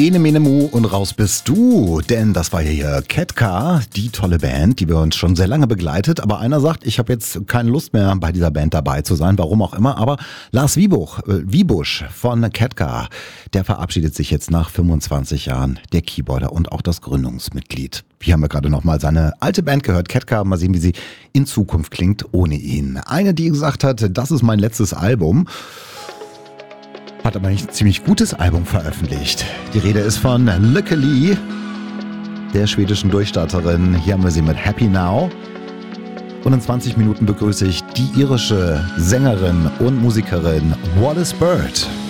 Ene Mene Mu und raus bist du, denn das war hier Ketka, die tolle Band, die wir uns schon sehr lange begleitet, aber einer sagt, ich habe jetzt keine Lust mehr bei dieser Band dabei zu sein, warum auch immer, aber Lars Wiebusch von Ketka, der verabschiedet sich jetzt nach 25 Jahren, der Keyboarder und auch das Gründungsmitglied. Hier haben wir gerade nochmal seine alte Band gehört, Ketka, mal sehen, wie sie in Zukunft klingt ohne ihn. Eine, die gesagt hat, das ist mein letztes Album, hat aber ein ziemlich gutes Album veröffentlicht. Die Rede ist von Lykke Li, der schwedischen Durchstarterin. Hier haben wir sie mit Happy Now. Und in 20 Minuten begrüße ich die irische Sängerin und Musikerin Wallis Bird.